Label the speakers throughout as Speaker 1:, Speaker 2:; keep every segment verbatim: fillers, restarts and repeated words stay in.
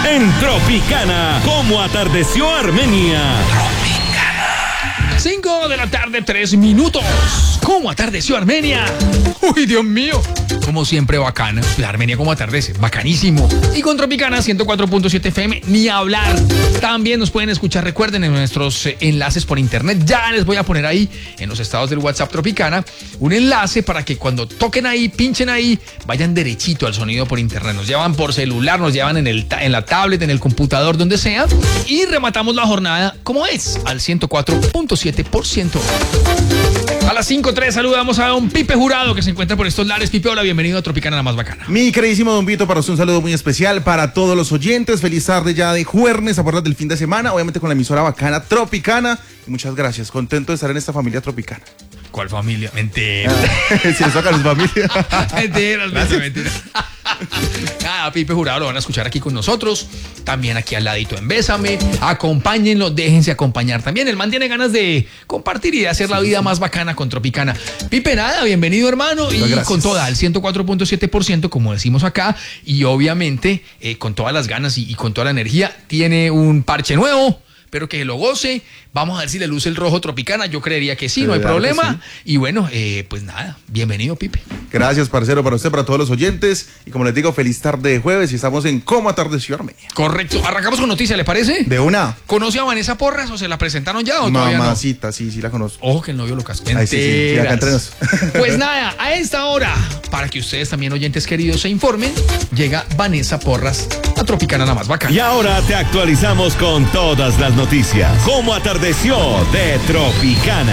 Speaker 1: en Tropicana. ¿Cómo atardeció Armenia?
Speaker 2: cinco de la tarde, tres minutos. ¿Cómo atardeció Armenia? Uy, Dios mío. Como siempre, bacana. La Armenia como atardece, bacanísimo. Y con Tropicana ciento cuatro punto siete F M, ni hablar. También nos pueden escuchar, recuerden, en nuestros eh, enlaces por internet. Ya les voy a poner ahí, en los estados del WhatsApp Tropicana, un enlace para que cuando toquen ahí, pinchen ahí, vayan derechito al sonido por internet. Nos llevan por celular, nos llevan en, el ta- en la tablet, en el computador, donde sea. Y rematamos la jornada como es, al ciento cuatro punto siete por ciento. A las cinco tres saludamos a don Pipe Jurado, que se encuentra por estos lares. Pipe, hola, bienvenido a Tropicana, la más bacana.
Speaker 3: Mi queridísimo Don Vito, para usted un saludo muy especial para todos los oyentes. Feliz tarde ya de jueves, a puertas del fin de semana, obviamente con la emisora bacana Tropicana. Y muchas gracias, contento de estar en esta familia tropicana.
Speaker 2: ¿Cuál familia? Mentira.
Speaker 3: Si les toca a su familia.
Speaker 2: Mentiras, mentira, mentira. Nada, Pipe Jurado lo van a escuchar aquí con nosotros. También aquí al ladito en Bésame. Acompáñenlo, déjense acompañar también. El man tiene ganas de compartir y de hacer la vida más bacana con Tropicana. Pipe, nada, bienvenido, hermano. Y
Speaker 3: gracias.
Speaker 2: Con toda, al ciento cuatro punto siete por ciento, como decimos acá. Y obviamente, eh, con todas las ganas y, y con toda la energía, tiene un parche nuevo. Pero que lo goce. Vamos a ver si le luce el rojo Tropicana. Yo creería que sí, no hay problema. Sí. Y bueno, eh, pues nada, bienvenido, Pipe.
Speaker 3: Gracias, parcero, para usted, para todos los oyentes. Y como les digo, feliz tarde de jueves y estamos en Cómo atardeció Armenia.
Speaker 2: Correcto. Arrancamos con noticias, ¿le parece?
Speaker 3: De una.
Speaker 2: ¿Conoce a Vanessa Porras o se la presentaron ya o todavía no?
Speaker 3: Mamacita, sí, sí la conozco.
Speaker 2: Ojo que el novio lo cascó.
Speaker 3: Ay, sí, sí, sí, acá entre nos.
Speaker 2: Pues nada, a esta hora, para que ustedes también, oyentes queridos, se informen, llega Vanessa Porras a Tropicana, la más bacana.
Speaker 1: Y ahora te actualizamos con todas las noticias. ¿Cómo atardeció de Tropicana?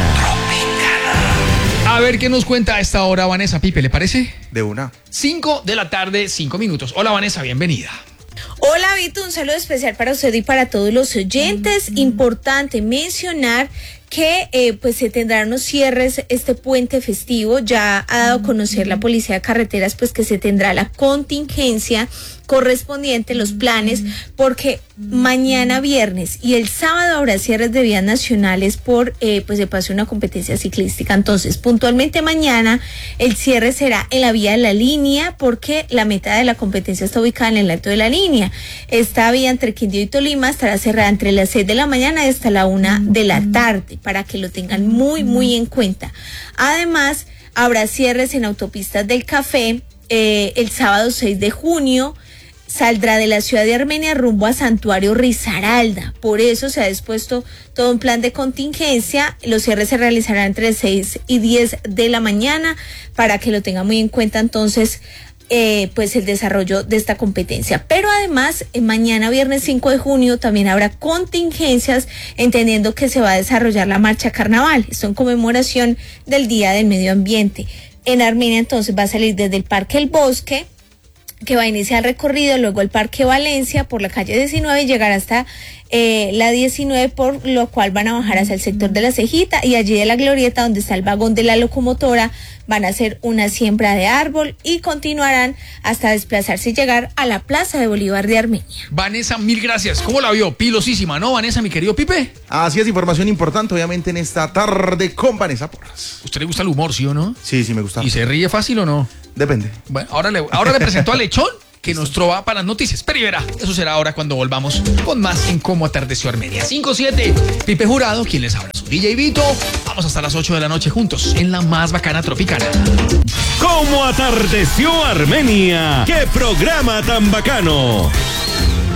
Speaker 2: A ver qué nos cuenta a esta hora Vanessa. Pipe, ¿le parece?
Speaker 3: De una.
Speaker 2: cinco de la tarde, cinco minutos. Hola, Vanessa, bienvenida.
Speaker 4: Hola, Vito, un saludo especial para usted y para todos los oyentes. Importante mencionar que eh, pues se tendrán unos cierres este puente festivo. Ya ha dado a conocer la Policía de Carreteras pues que se tendrá la contingencia correspondiente, los planes, porque mañana viernes y el sábado habrá cierres de vías nacionales por eh, pues se pasó una competencia ciclística. Entonces, puntualmente mañana el cierre será en la vía de la línea, porque la meta de la competencia está ubicada en el alto de la línea. Esta vía entre Quindío y Tolima estará cerrada entre las seis de la mañana y hasta la una de la tarde, para que lo tengan muy, muy en cuenta. Además, habrá cierres en autopistas del Café eh, el sábado seis de junio. Saldrá de la ciudad de Armenia rumbo a Santuario Risaralda. Por eso se ha dispuesto todo un plan de contingencia. Los cierres se realizarán entre seis y diez de la mañana, para que lo tengan muy en cuenta entonces eh, pues el desarrollo de esta competencia. Pero además, eh, mañana viernes cinco de junio también habrá contingencias, entendiendo que se va a desarrollar la marcha carnaval. Esto en conmemoración del Día del Medio Ambiente. En Armenia entonces va a salir desde el Parque El Bosque, que va a iniciar el recorrido, luego el Parque Valencia por la calle diecinueve y llegar hasta eh, la diecinueve, por lo cual van a bajar hacia el sector de la Cejita, y allí de la Glorieta, donde está el vagón de la locomotora, van a hacer una siembra de árbol y continuarán hasta desplazarse y llegar a la Plaza de Bolívar de Armenia.
Speaker 2: Vanessa, mil gracias. ¿Cómo la vio? Pilosísima, ¿no, Vanessa, mi querido Pipe?
Speaker 3: Así es, información importante, obviamente, en esta tarde con Vanessa Porras.
Speaker 2: ¿Usted le gusta el humor, sí o no?
Speaker 3: Sí, sí, me gusta.
Speaker 2: ¿Y se ríe fácil o no?
Speaker 3: Depende.
Speaker 2: Bueno, ahora le, ahora le presento a Lechón, que nos trova para las noticias. Pero y verá, eso será ahora cuando volvamos con más en Cómo atardeció Armenia. cinco siete, Pipe Jurado, quien les habla, su D J Vito. Vamos hasta las ocho de la noche juntos en la más bacana Tropicana.
Speaker 1: ¿Cómo atardeció Armenia? ¡Qué programa tan bacano!